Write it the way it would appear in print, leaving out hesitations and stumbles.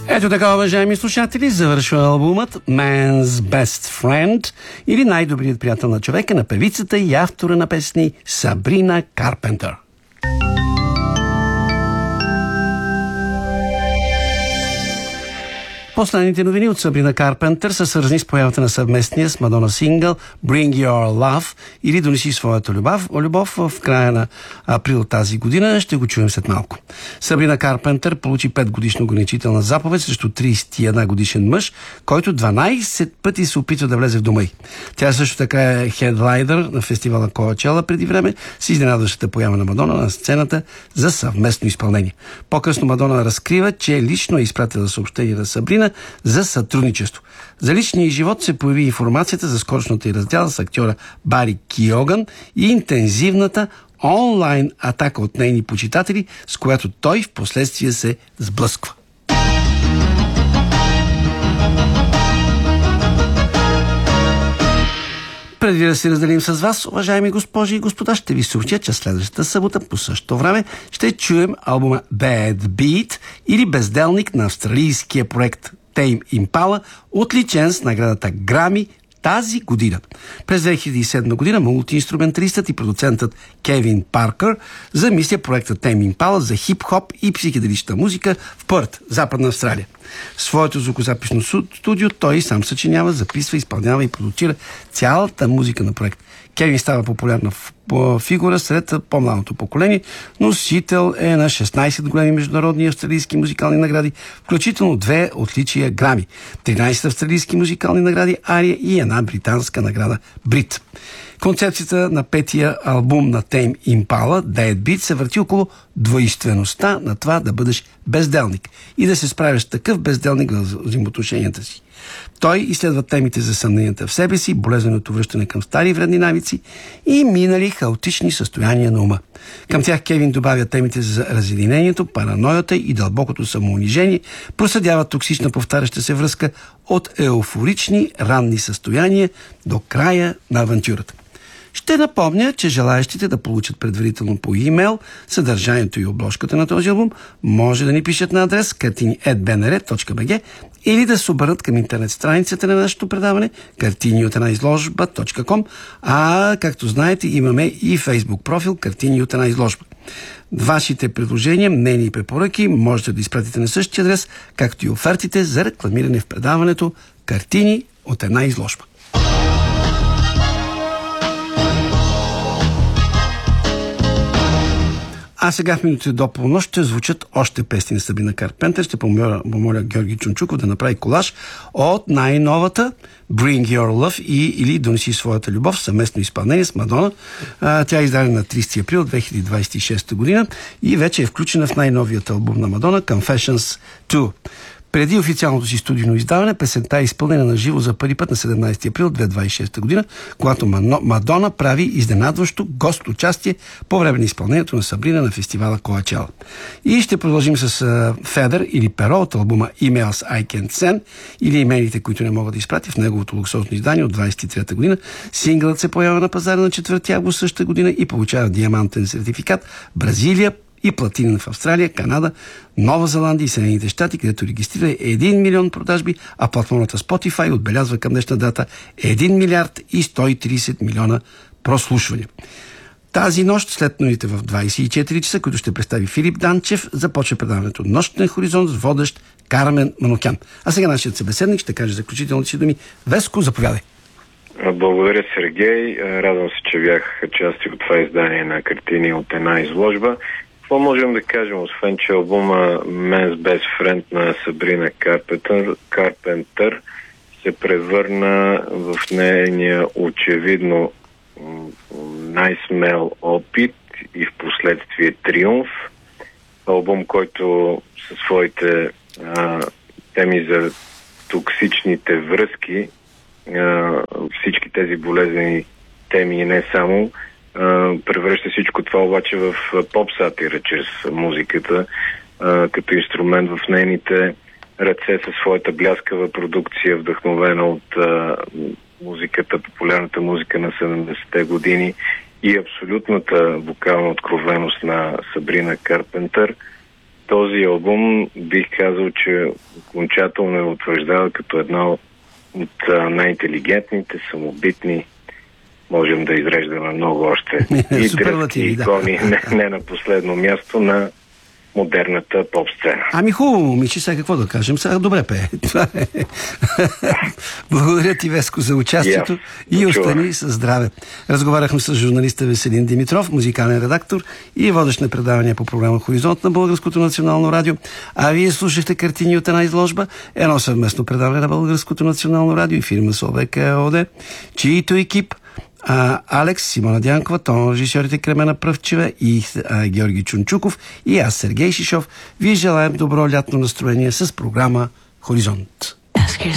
Ето така, уважаеми слушатели, завършва албумът Man's Best Friend, или най-добрият приятел на човека, на певицата и автора на песни Сабрина Карпентър. Последните новини от Сабрина Карпентър са свързани с появата на съвместния с Мадона сингъл Bring Your Love, или Донеси своята любов в края на април тази година. Ще го чуем след малко. Сабрина Карпентър получи 5-годишна ограничителна заповед срещу 31 годишен мъж, който 12 пъти се опитва да влезе в дома й. Тя също така е хедлайнер на фестивала Коачела преди време с изненадващата поява на Мадона на сцената за съвместно изпълнение. По-късно Мадона разкрива, че лично е изпратила съобщение на Сабрина за сътрудничество. За личния живот се появи информацията за скорошната й раздяла с актьора Бари Киоган и интензивната онлайн атака от нейни почитатели, с която той в последствие се сблъсква. Преди да се разделим с вас, уважаеми госпожи и господа, ще ви съобщя, че следващата събота по същото време ще чуем албума Bad Beat, или безделник на австралийския проект Tame Impala, отличен с наградата Грами тази година. През 2007 година мултиинструменталистът и продуцентът Кевин Паркър замисля проекта Tame Impala за хип-хоп и психоделична музика в Пърт, Западна Австралия. В своето звукозаписно студио той сам съчинява, записва, изпълнява и продуцира цялата музика на проект. Кевин става популярна фигура сред по-младото поколение. Носител е на 16 големи международни австралийски музикални награди, включително 2 отличия Грами, 13 австралийски музикални награди Ария и една британска награда Брит. Концепцията на петия албум на Tame Impala, Dead Beat, се върти около двойствеността на това да бъдеш безделник и да се справиш с такъв безделник в взаимоотношенията си. Той изследва темите за съмненията в себе си, болезненото връщане към стари вредни навици и минали хаотични състояния на ума. Към тях Кевин добавя темите за разединението, параноята и дълбокото самоунижение, проследява токсична повтаряща се връзка от еуфорични ранни състояния до края на авантюрата. Ще напомня, че желаящите да получат предварително по имейл съдържанието и обложката на този албум може да ни пишат на адрес kartini@bnr.bg или да се обърнат към интернет страницата на нашето предаване kartini@izložba.com, а както знаете имаме и фейсбук профил Картини от една изложба. Вашите предложения, мнения и препоръки можете да изпратите на същия адрес, както и офертите за рекламиране в предаването Картини от една изложба. А сега в минути до полунощ ще звучат още песни на Сабрина Карпентър. Ще помоля Георги Чунчуков да направи колаж от най-новата Bring Your Love или Донеси своята любов, съвместно изпълнение с Мадона. Тя е издадена на 30 април 2026 година и вече е включена в най-новият албум на Мадона Confessions 2. Преди официалното си студийно издаване, песента е изпълнена на живо за първи път на 17 април 2026 година, когато Мадона прави изненадващо гост участие по време на изпълнението на Сабрина на фестивала Коачела. И ще продължим с Федър или Перо от албума Emails I Can't Send, или имейлите, които не могат да изпрати, в неговото луксозно издание от 23-та година. Синглът се поява на пазара на 4 август същата година и получава диамантен сертификат Бразилия и платинен в Австралия, Канада, Нова Зеландия и Съединените щати, където регистрира 1 милион продажби, а платформата Spotify отбелязва към днешна дата 1 милиард и 130 милиона прослушвания. Тази нощ, след новите в 24 часа, които ще представи Филип Данчев, започва предаването Нощен хоризонт с водещ Кармен Манукян. А сега нашият събеседник ще каже заключителните си думи. Веско, заповядай. Благодаря, Сергей. Радвам се, че бях части от това издание на Картини от една изложба. Какво можем да кажем, освен че албума Man's Best Friend на Сабрина Карпентър се превърна в нейния очевидно най-смел опит и в последствие триумф. Албум, който със своите теми за токсичните връзки, всички тези болезнени теми и не само, превръща всичко това обаче в поп-сатира чрез музиката, като инструмент в нейните ръце със своята бляскава продукция, вдъхновена от музиката, популярната музика на 70-те години и абсолютната вокална откровеност на Сабрина Карпентър. този албум бих казал, че окончателно е утвърждава като една от най-интелигентните, самобитни, можем да изреждаме много още и дръзки икони, не на последно място на модерната поп-сцена. Ами хубаво, момиче, сега какво да кажем? Сега добре пее. Това е. Благодаря ти, Веско, за участието и остани със здраве. Разговаряхме с журналиста Веселин Димитров, музикален редактор и водещ на предавания по програма Хоризонт на Българското национално радио. А вие слушахте картини от една изложба, едно съвместно предаване на Българското национално радио и фирма СОБК ООД, чието екип Алекс, Симона Дянкова, тон режисьорите Кремена Пръвчева и Георги Чунчуков и аз, Сергей Шишов, ви желаем добро лятно настроение с програма Хоризонт.